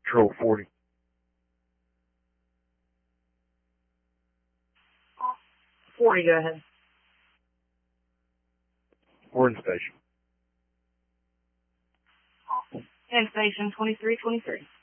Control 40. 40, go ahead. We're in station. And station 2323.